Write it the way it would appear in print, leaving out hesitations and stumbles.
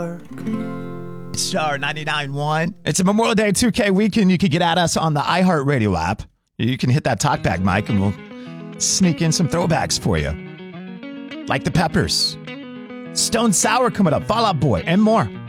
Star 99.1. It's a Memorial Day 2K weekend. You can get at us on the iHeartRadio app. You can hit that talkback mic and we'll sneak in some throwbacks for you. Like the Peppers, Stone Sour coming up, Fall Out Boy, and more.